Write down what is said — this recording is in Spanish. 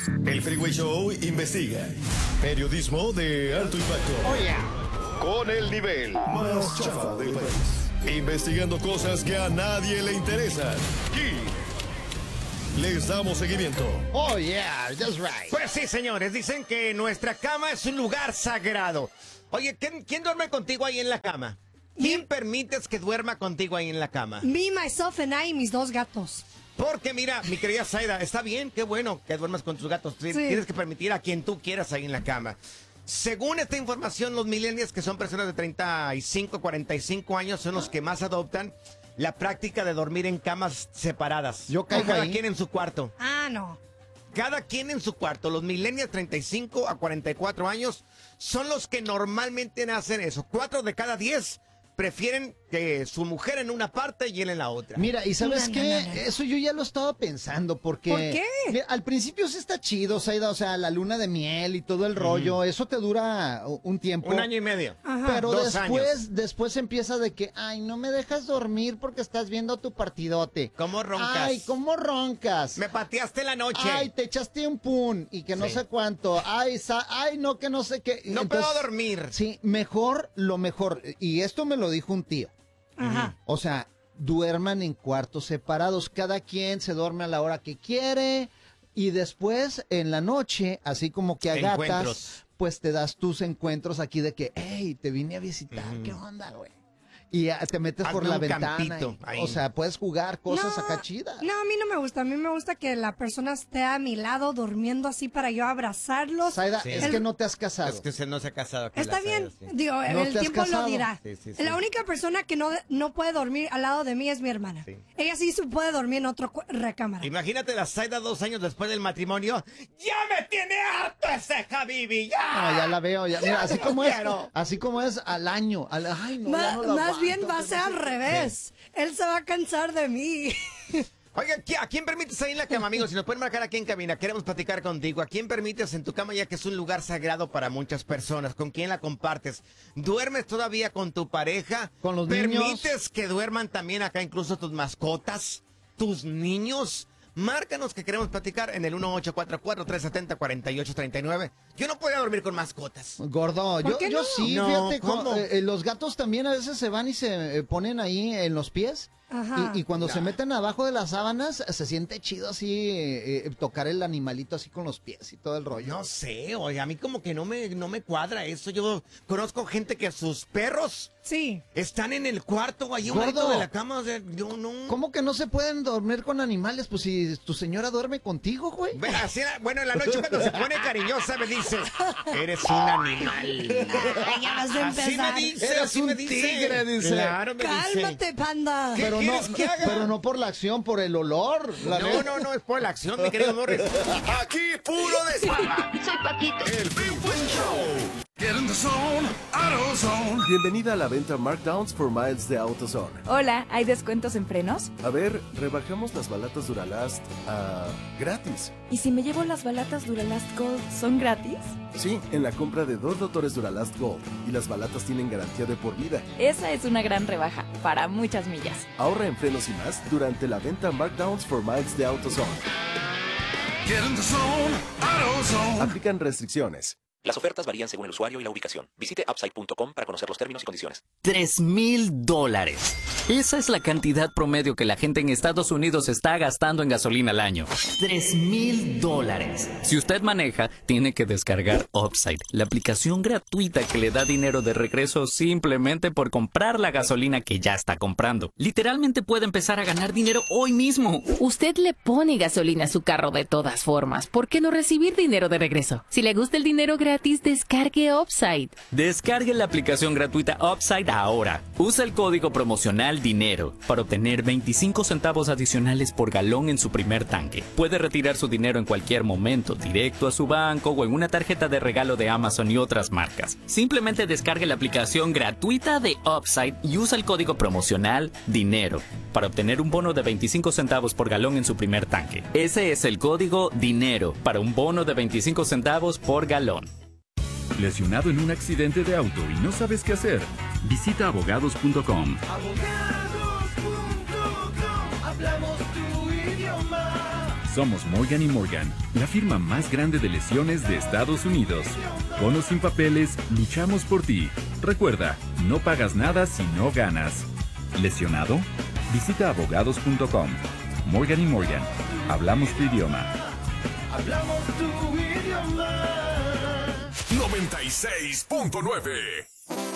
El Freeway Show investiga. Periodismo de alto impacto. Oh, yeah. Con el nivel más chafa del país. Investigando cosas que a nadie le interesan. Y les damos seguimiento. Oh, yeah, that's right. Pues sí, señores, dicen que nuestra cama es un lugar sagrado. Oye, ¿quién duerme contigo ahí en la cama? ¿Quién permites que duerma contigo ahí en la cama? Me, myself and I y mis 2 gatos. Porque mira, mi querida Zaida, está bien, qué bueno que duermas con tus gatos. Tienes que permitir a quien tú quieras ahí en la cama. Según esta información, los millennials, que son personas de 35, 45 años, son los que más adoptan la práctica de dormir en camas separadas. Yo caigo cada ahí. quien en su cuarto. Ah, no. Cada quien en su cuarto. Los millennials 35 a 44 años son los que normalmente hacen eso. 4 de cada 10 prefieren que su mujer en una parte y él en la otra. Mira, ¿y sabes No, qué? no. Eso yo ya lo estaba pensando porque... ¿Por qué? Mira, al principio sí está chido, Zaida, o sea, la luna de miel y todo el rollo, eso te dura un tiempo. 1 año y medio. Ajá. Pero 2 años. después empieza de que, ay, no me dejas dormir porque estás viendo tu partidote. ¿Cómo roncas? Ay, ¿cómo roncas? Me pateaste la noche. Ay, te echaste un pun y que no Sí. sé cuánto. Ay, no, que no sé qué. No Entonces, puedo dormir. Sí, lo mejor, y esto me lo dijo un tío. Ajá. O sea, duerman en cuartos separados. Cada quien se duerme a la hora que quiere. Y después, en la noche, así como que a gatas, Encuentros. pues te das tus encuentros aquí de que, hey, te vine a visitar. ¿Qué onda, güey? Y te metes Hazme por la un ventana. campito ahí. O sea, puedes jugar cosas No, acá chidas. No, a mí no me gusta. A mí me gusta que la persona esté a mi lado durmiendo así para yo abrazarlos. Zaida, Sí. es que no te has casado. Es que no se ha casado. aquí Está la bien, Zaida, sí. digo, ¿No el te has tiempo casado? lo dirá. Sí, sí, sí. La única persona que no puede dormir al lado de mí es mi hermana. Sí. Ella sí se puede dormir en otra recámara. Imagínate la Zaida 2 años después del matrimonio. ¡Ya me tiene harto ese Habibi! ¡Ya! No, ya la veo. Ya. Mira, Ya así no como es, quiero. así como es al año. Ay, no, ya no la Más aguanto, bien va a que ser no al sé qué. revés. Él se va a cansar de mí. Oiga, ¿a quién permites ahí en la cama, amigos? Si nos pueden marcar aquí en cabina, queremos platicar contigo. ¿A quién permites en tu cama, ya que es un lugar sagrado para muchas personas? ¿Con quién la compartes? ¿Duermes todavía con tu pareja? Con los niños. ¿Permites que duerman también acá incluso tus mascotas, tus niños? Márcanos, que queremos platicar en el 1844-370-4839. Yo no podía dormir con mascotas. Gordo, ¿Por qué yo no? sí, No, fíjate, ¿cómo? los gatos también a veces se van y se ponen ahí en los pies. Ajá. Y cuando se meten abajo de las sábanas, se siente chido así tocar el animalito así con los pies y todo el rollo. No sé, oye, a mí como que no me cuadra eso. Yo conozco gente que sus perros Sí. están en el cuarto, ahí un Gordo. ladito de la cama. O sea, yo no... ¿Cómo que no se pueden dormir con animales? Pues si tu señora duerme contigo, güey. Bueno, en la noche cuando se pone cariñosa me dice, eres un animal. Ay, ya vas a Así me empezar. dice, Eres así me un dice. tigre, dice. Claro, me Cálmate, panda. ¿Qué quieres que haga? Pero no por la acción, por el olor. La dice. No, es por la acción, mi querido Morris. Aquí puro desmadre. Soy Paquito. El Freeway Show. Get in the zone, AutoZone. Bienvenida a la venta Markdowns for Miles de AutoZone. Hola, ¿hay descuentos en frenos? A ver, rebajamos las balatas Duralast a gratis. ¿Y si me llevo las balatas Duralast Gold, son gratis? Sí, en la compra de 2 Dotores Duralast Gold. Y las balatas tienen garantía de por vida. Esa es una gran rebaja, para muchas millas. Ahorra en frenos y más durante la venta Markdowns for Miles de AutoZone. Get in the zone, AutoZone. Aplican restricciones. Las ofertas varían según el usuario y la ubicación. Visite upside.com para conocer los términos y condiciones. $3,000. Esa es la cantidad promedio que la gente en Estados Unidos está gastando en gasolina al año. $3,000. Si usted maneja, tiene que descargar Upside, la aplicación gratuita que le da dinero de regreso simplemente por comprar la gasolina que ya está comprando. Literalmente puede empezar a ganar dinero hoy mismo. Usted le pone gasolina a su carro de todas formas. ¿Por qué no recibir dinero de regreso? Si le gusta el dinero gratis, descargue Upside. Descargue la aplicación gratuita Upside ahora. Usa el código promocional DINERO para obtener 25 centavos adicionales por galón en su primer tanque. Puede retirar su dinero en cualquier momento, directo a su banco o en una tarjeta de regalo de Amazon y otras marcas. Simplemente descargue la aplicación gratuita de Upside y usa el código promocional DINERO para obtener un bono de 25 centavos por galón en su primer tanque. Ese es el código DINERO para un bono de 25 centavos por galón. ¿Lesionado en un accidente de auto y no sabes qué hacer? Visita abogados.com. Hablamos tu idioma. Somos Morgan & Morgan, la firma más grande de lesiones de Estados Unidos. Con o sin papeles, luchamos por ti. Recuerda, no pagas nada si no ganas. ¿Lesionado? Visita abogados.com. Morgan & Morgan. Hablamos tu idioma. Hablamos tu idioma. 96.9